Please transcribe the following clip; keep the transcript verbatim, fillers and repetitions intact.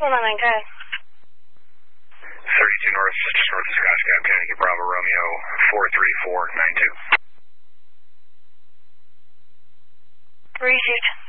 Hold on, go ahead. thirty-two North, just north of Scottsdale, Connecticut, Bravo, Romeo, four three four nine two. Received.